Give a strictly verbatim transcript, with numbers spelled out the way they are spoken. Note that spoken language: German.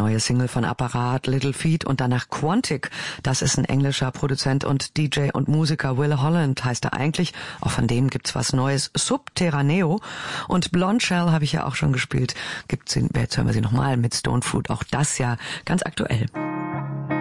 Neue Single von Apparat, Little Feat und danach Quantic. Das ist ein englischer Produzent und D J und Musiker. Will Holland heißt er eigentlich. Auch von dem gibt's was Neues. Subterraneo. Und Blonde Shell habe ich ja auch schon gespielt. Gibt's, jetzt hören wir sie nochmal mit Stone Fruit. Auch das ja ganz aktuell.